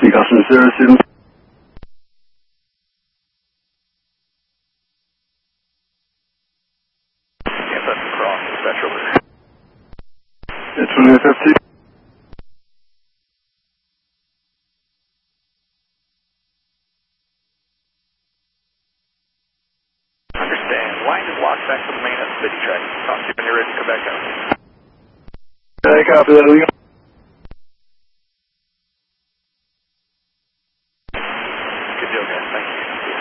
Custom Services. Yes, that's across the Spectrum. It's 2050. Understand. Line is locked back to the main at City Track. Talk to you when you're ready to come back out. Copy that.